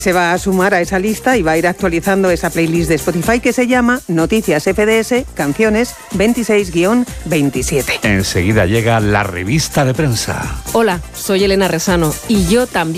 se va a sumar a esa lista y va a ir actualizando esa playlist de Spotify que se llama Noticias FDS Canciones 26-27. Enseguida llega la revista de prensa. Hola, soy Elena Resano y yo también